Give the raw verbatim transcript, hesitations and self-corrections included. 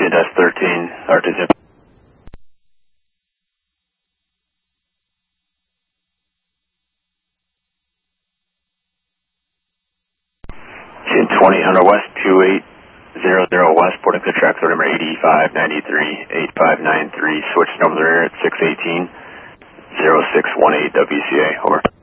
Indian S thirteen, Artisan. Indian twenty, Hunter West, two eight zero zero West, porting to track number eighty-five ninety-three, eight five nine three, switch over the rear at six eighteen, zero six one eight W C A, over.